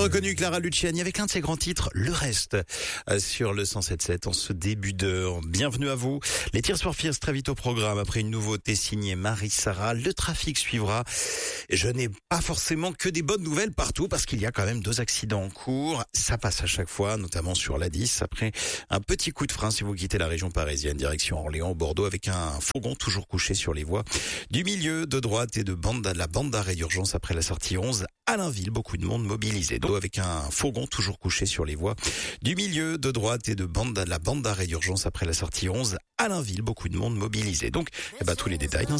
reconnu Clara Luciani avec l'un de ses grands titres, Le Reste, sur le 107.7 en ce début d'heure. Bienvenue à vous. Les tirs sur Fierce très vite au programme. Après une nouveauté signée Marie-Sara, le trafic suivra. Je n'ai pas forcément que des bonnes nouvelles partout parce qu'il y a quand même 2 accidents en cours. Ça passe à chaque fois, notamment sur la 10. Après un petit coup de frein si vous quittez la région parisienne, direction Orléans, Bordeaux, avec un fourgon toujours couché sur les voies du milieu, de droite et de la bande d'arrêt d'urgence après la sortie 11. Alainville, beaucoup de monde mobilisé. Avec un fourgon toujours couché sur les voies du milieu, de droite et de la bande d'arrêt d'urgence après la sortie 11. Alainville, beaucoup de monde mobilisé. Donc, tous les détails dans